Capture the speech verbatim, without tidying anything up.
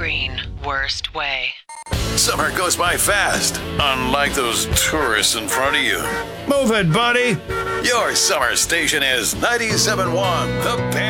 green, worst way. Summer goes by fast, unlike those tourists in front of you. Move it, buddy. Your summer station is ninety-seven point one, The Pan.